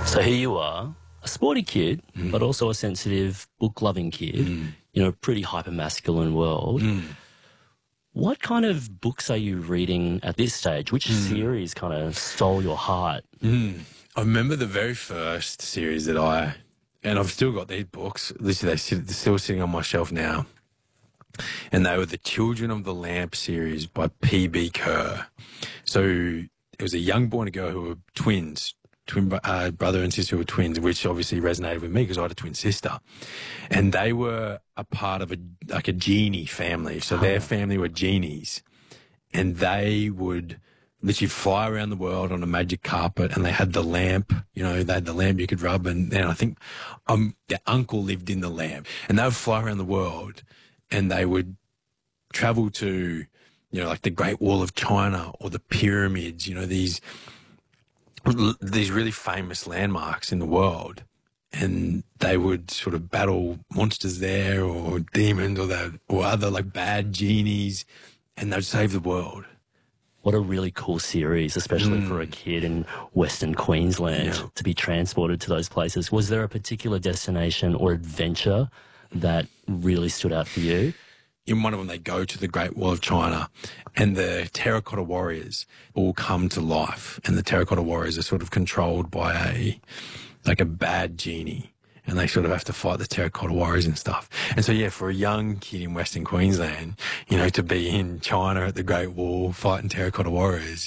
So here you are, a sporty kid, but also a sensitive, book-loving kid in a pretty hyper-masculine world. What kind of books are you reading at this stage? Which series kind of stole your heart? I remember the very first series and I've still got these books. Literally, they're still sitting on my shelf now. And they were the Children of the Lamp series by P.B. Kerr. So it was a young boy and a girl who were twins, brother and sister who were twins, which obviously resonated with me because I had a twin sister. And they were a part of a genie family. So their family were genies. And they would literally fly around the world on a magic carpet, and they had the lamp, they had the lamp you could rub, and then I think their uncle lived in the lamp. And they would fly around the world, and they would travel to, like the Great Wall of China or the pyramids, these really famous landmarks in the world. And they would sort of battle monsters there or demons or other like bad genies, and they'd save the world. What a really cool series, especially for a kid in Western Queensland to be transported to those places. Was there a particular destination or adventure that really stood out for you? In one of them, they go to the Great Wall of China, and the terracotta warriors all come to life. And the terracotta warriors are sort of controlled by a bad genie, and they sort of have to fight the terracotta warriors and stuff. And so, for a young kid in Western Queensland, to be in China at the Great Wall fighting terracotta warriors,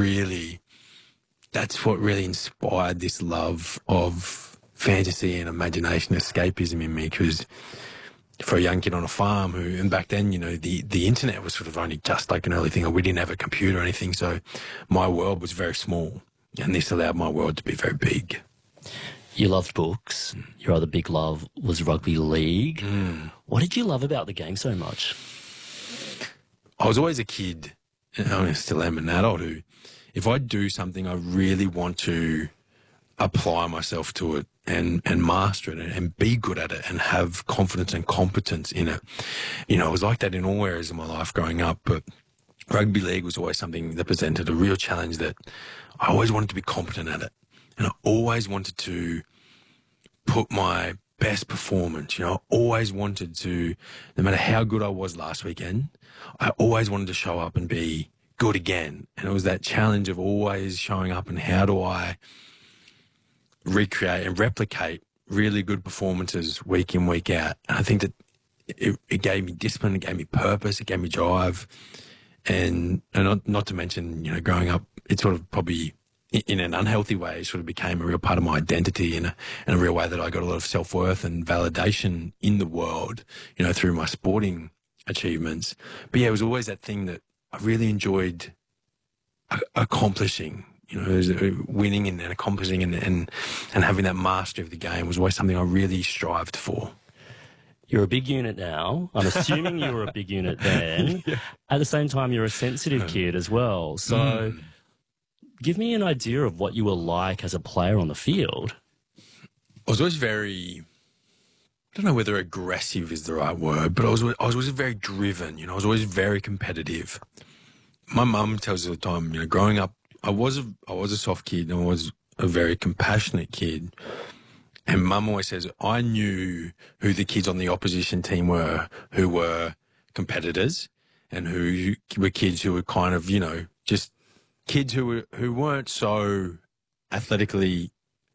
that's what really inspired this love of fantasy and imagination, escapism in me, because for a young kid on a farm and back then, the internet was sort of only just like an early thing, or we didn't have a computer or anything. So my world was very small, and this allowed my world to be very big. You loved books. Your other big love was rugby league. What did you love about the game so much? I was always a kid, and I still am an adult, who, if I do something, I really want to apply myself to it and master it and be good at it and have confidence and competence in it. I was like that in all areas of my life growing up, but rugby league was always something that presented a real challenge that I always wanted to be competent at it. And I always wanted to put my best performance. I always wanted to, no matter how good I was last weekend, I always wanted to show up and be good again. And it was that challenge of always showing up, and how do I recreate and replicate really good performances week in, week out. And I think that it gave me discipline, it gave me purpose, it gave me drive. And not to mention, growing up, it sort of probably, in an unhealthy way, sort of became a real part of my identity in a real way that I got a lot of self-worth and validation in the world, through my sporting achievements. But it was always that thing that I really enjoyed accomplishing, winning and accomplishing and having that mastery of the game was always something I really strived for. You're a big unit now. I'm assuming you were a big unit then. At the same time, you're a sensitive kid as well. So give me an idea of what you were like as a player on the field. I was always very, I don't know whether aggressive is the right word, but I was always very driven. I was always very competitive. My mum tells us all the time, growing up, I was a soft kid, and I was a very compassionate kid. And Mum always says, I knew who the kids on the opposition team were, who were competitors, and who were kids who were kind of, just kids who weren't so athletically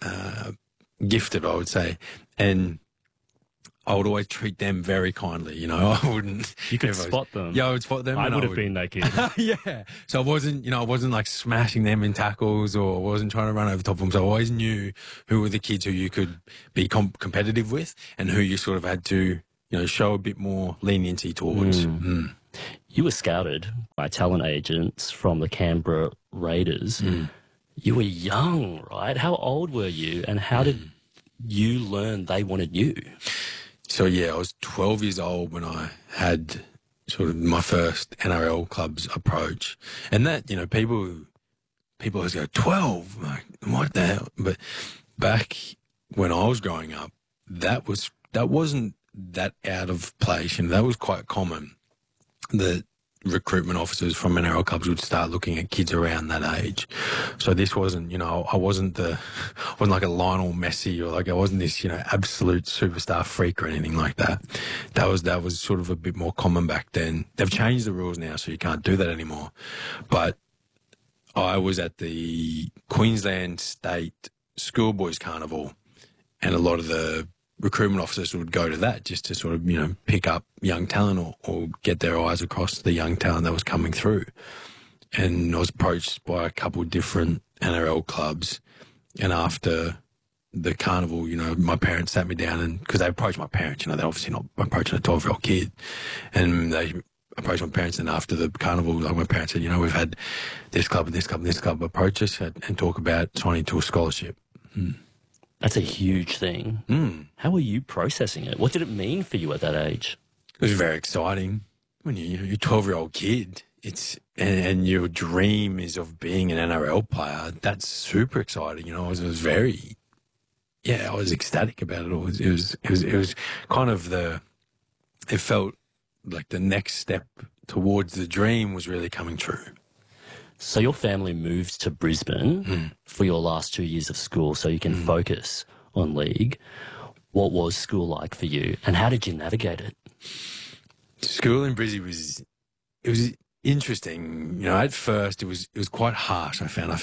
gifted, I would say. And I would always treat them very kindly, I wouldn't. You could spot them. Yeah, I would spot them. I would have been that kid. Yeah. So I wasn't like smashing them in tackles, or I wasn't trying to run over top of them. So I always knew who were the kids who you could be competitive with, and who you sort of had to, show a bit more leniency towards. You were scouted by talent agents from the Canberra Raiders. You were young, right? How old were you, and how did you learn they wanted you? So, I was 12 years old when I had sort of my first NRL club's approach. And that, people always go, 12? Like, what the hell? But back when I was growing up, that wasn't that out of place. That was quite common. The recruitment officers from NRL clubs would start looking at kids around that age. So this wasn't, I wasn't the wasn't like a Lionel Messi, or like I wasn't this, you know, absolute superstar freak or anything like that. That was sort of a bit more common back then. They've changed the rules now, so you can't do that anymore. But I was at the Queensland State Schoolboys Carnival, and a lot of the recruitment officers would go to that just to sort of, you know, pick up young talent or get their eyes across the young talent that was coming through. And I was approached by a couple of different NRL clubs. And after the carnival, you know, my parents sat me down, and because they approached my parents, you know, they're obviously not approaching a 12-year-old kid. And they approached my parents, and after the carnival, like, my parents said, you know, we've had this club and this club and this club approach us and talk about signing to a scholarship. That's a huge thing. How were you processing it? What did it mean for you at that age? It was very exciting. When you're a 12-year-old kid, and your dream is of being an NRL player, that's super exciting. You know, I was very, I was ecstatic about it all. It was kind of it felt like the next step towards the dream was really coming true. So your family moved to Brisbane for your last 2 years of school so you can focus on league. What was school like for you, and how did you navigate it? School in Brisbane was interesting. You know, at first it was quite harsh. I found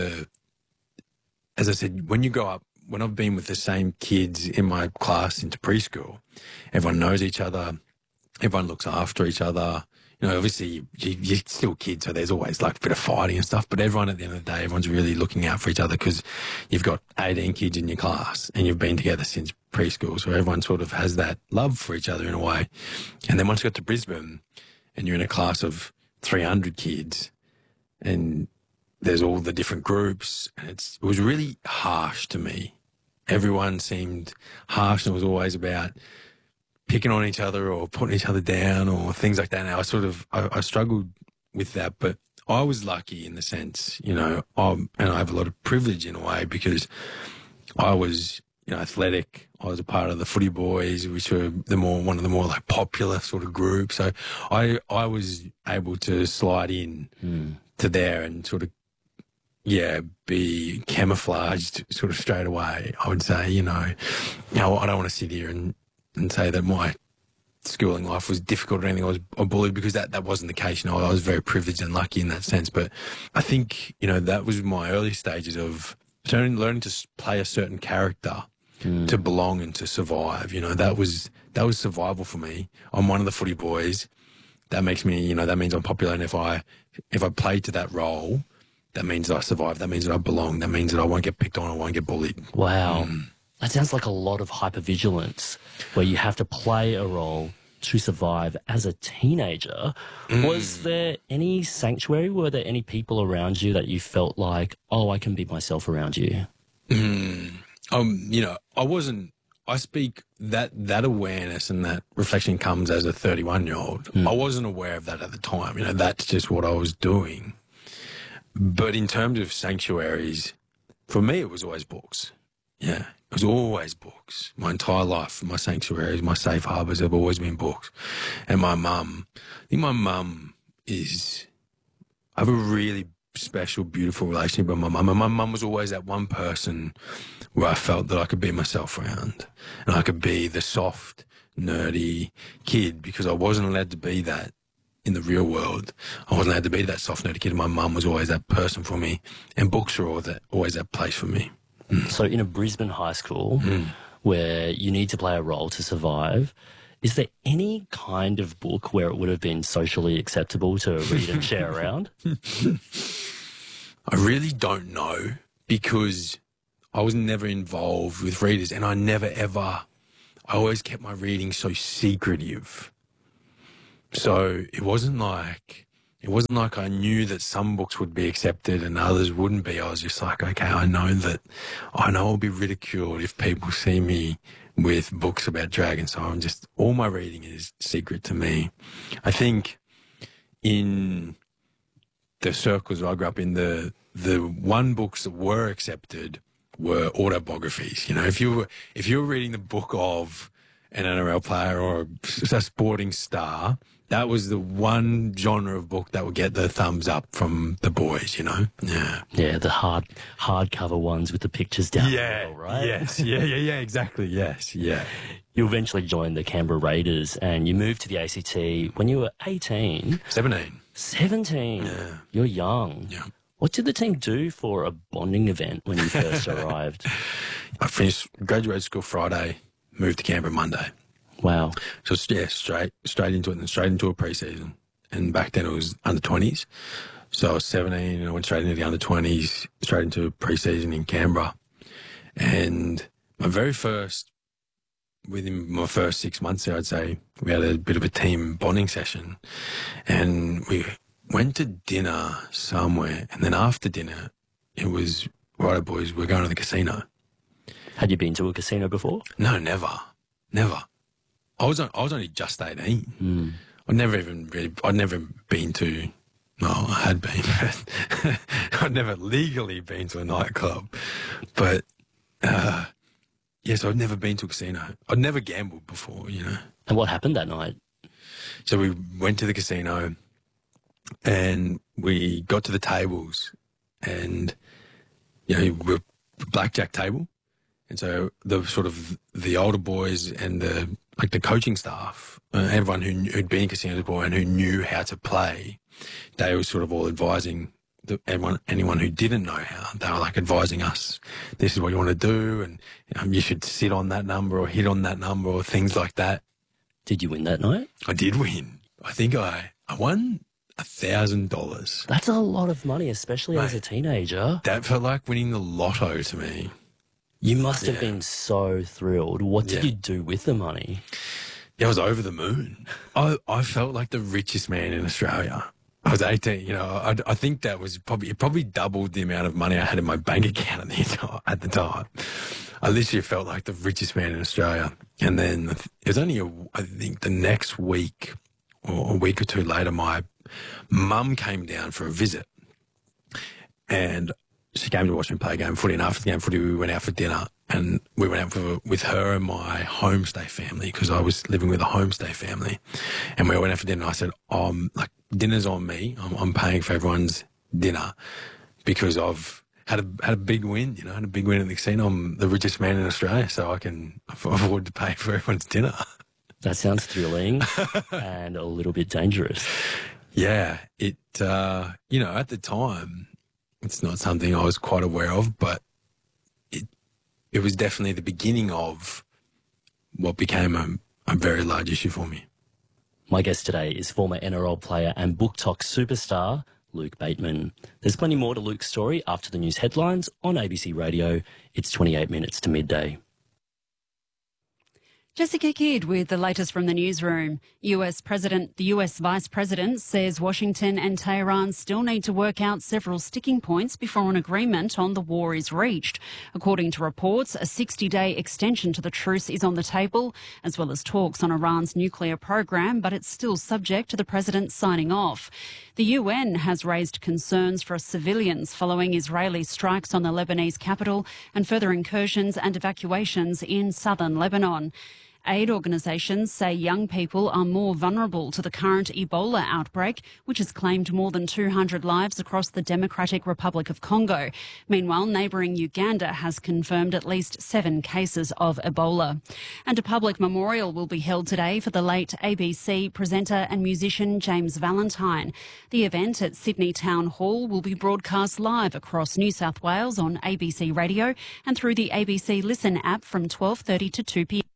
as I said, when you grow up, when I've been with the same kids in my class into preschool, everyone knows each other, everyone looks after each other. You know, obviously you're still kids, so there's always like a bit of fighting and stuff, but everyone at the end of the day, everyone's really looking out for each other because you've got 18 kids in your class and you've been together since preschool. So everyone sort of has that love for each other in a way. And then once you got to Brisbane and you're in a class of 300 kids and there's all the different groups, and it was really harsh to me. Everyone seemed harsh, and it was always about picking on each other or putting each other down or things like that. And I struggled with that, but I was lucky in the sense, you know, and I have a lot of privilege in a way because I was, you know, athletic. I was a part of the Footy Boys, which were one of the more like popular sort of groups. So I was able to slide in to there and sort of, be camouflaged sort of straight away. I would say, you know, I don't want to sit here and say that my schooling life was difficult or anything. I was bullied, because that wasn't the case. You know, I was very privileged and lucky in that sense. But I think, you know, that was my early stages of learning to play a certain character to belong and to survive. You know, that was survival for me. I'm one of the Footy Boys. That makes me, you know, that means I'm popular. And if I play to that role, that means that I survive. That means that I belong. That means that I won't get picked on. I won't get bullied. Wow. That sounds like a lot of hypervigilance where you have to play a role to survive as a teenager. Was there any sanctuary? Were there any people around you that you felt like, oh, I can be myself around you? You know, I speak that awareness and that reflection comes as a 31-year-old. I wasn't aware of that at the time. You know, that's just what I was doing. But in terms of sanctuaries, for me, it was always books. Yeah, it was always books. My entire life, my sanctuaries, my safe harbours have always been books. And my mum, I think my mum I have a really special, beautiful relationship with my mum. And my mum was always that one person where I felt that I could be myself around. And I could be the soft, nerdy kid, because I wasn't allowed to be that in the real world. I wasn't allowed to be that soft, nerdy kid. And my mum was always that person for me. And books are always that place for me. So in a Brisbane high school where you need to play a role to survive, is there any kind of book where it would have been socially acceptable to read and share around? I really don't know, because I was never involved with readers, and I always kept my reading so secretive. So it wasn't like I knew that some books would be accepted and others wouldn't be. I was just like, okay, I know I'll be ridiculed if people see me with books about dragons. So all my reading is secret to me. I think in the circles I grew up in, the one books that were accepted were autobiographies. You know, if you were reading the book of an NRL player or a sporting star, that was the one genre of book that would get the thumbs up from the boys, you know? Yeah. Yeah, the hardcover ones with the pictures down the middle, right? Yes. Yeah, exactly. Yes. Yeah. You eventually joined the Canberra Raiders and you moved to the ACT when you were 18. 17. 17. Yeah. You're young. Yeah. What did the team do for a bonding event when you first arrived? I graduated school Friday, moved to Canberra Monday. Wow. So yeah, straight into it and straight into a pre-season. And back then it was under 20s. So I was 17 and I went straight into the under 20s, straight into pre-season in Canberra. And within my first 6 months there, I'd say, we had a bit of a team bonding session. And we went to dinner somewhere. And then after dinner, it was, right, boys, we're going to the casino. Had you been to a casino before? No, never. I was only just 18. I'd never been to, well, I had been, but I'd never legally been to a nightclub. But, yes, I'd never been to a casino. I'd never gambled before, you know. And what happened that night? So we went to the casino and we got to the tables and, you know, we're blackjack table. And so the older boys and the coaching staff, everyone who'd been in casinos before and who knew how to play, they were sort of all advising anyone who didn't know how. They were like advising us, this is what you want to do, and you should sit on that number or hit on that number or things like that. Did you win that night? I did win. I think I won $1,000. That's a lot of money, especially as a teenager. That felt like winning the lotto to me. You must have been so thrilled. What did you do with the money? Yeah, I was over the moon. I felt like the richest man in Australia. I was 18, you know, I think that was probably doubled the amount of money I had in my bank account at the time. I literally felt like the richest man in Australia. And then it was only, I think the next week or a week or two later, my mum came down for a visit and she came to watch me play a game of footy, and after the game of footy, we went out for dinner, and we went out with her and my homestay family, because I was living with a homestay family, and we went out for dinner, and I said, dinner's on me, I'm paying for everyone's dinner, because I've had a big win, you know, had a big win at the casino. I'm the richest man in Australia, so I can afford to pay for everyone's dinner. That sounds thrilling and a little bit dangerous. Yeah, you know, at the time, it's not something I was quite aware of, but it was definitely the beginning of what became a very large issue for me. My guest today is former NRL player and BookTok superstar, Luke Bateman. There's plenty more to Luke's story after the news headlines on ABC Radio. It's 28 minutes to midday. Jessica Kidd with the latest from the newsroom. The US Vice President says Washington and Tehran still need to work out several sticking points before an agreement on the war is reached. According to reports, a 60-day extension to the truce is on the table, as well as talks on Iran's nuclear program, but it's still subject to the president signing off. The UN has raised concerns for civilians following Israeli strikes on the Lebanese capital and further incursions and evacuations in southern Lebanon. Aid organisations say young people are more vulnerable to the current Ebola outbreak, which has claimed more than 200 lives across the Democratic Republic of Congo. Meanwhile, neighbouring Uganda has confirmed at least 7 cases of Ebola. And a public memorial will be held today for the late ABC presenter and musician James Valentine. The event at Sydney Town Hall will be broadcast live across New South Wales on ABC Radio and through the ABC Listen app from 12:30 to 2 p.m.